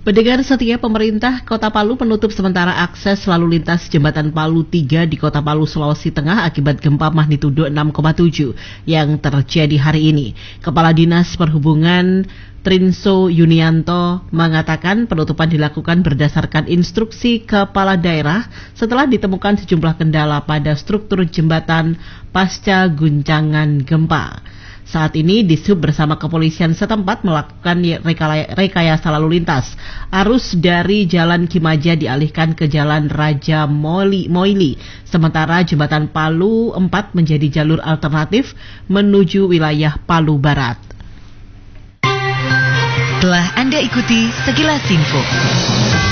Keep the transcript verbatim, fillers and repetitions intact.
Pendengar setia, pemerintah Kota Palu menutup sementara akses lalu lintas Jembatan Palu tiga di Kota Palu, Sulawesi Tengah akibat gempa magnitudo enam koma tujuh yang terjadi hari ini. Kepala Dinas Perhubungan Trinso Yunianto mengatakan penutupan dilakukan berdasarkan instruksi kepala daerah setelah ditemukan sejumlah kendala pada struktur jembatan pasca guncangan gempa. Saat ini Dishub bersama kepolisian setempat melakukan rekayasa lalu lintas. Arus dari Jalan Kimaja dialihkan ke Jalan Raja Moili, sementara Jembatan Palu empat menjadi jalur alternatif menuju wilayah Palu Barat. Telah Anda ikuti sekilas info.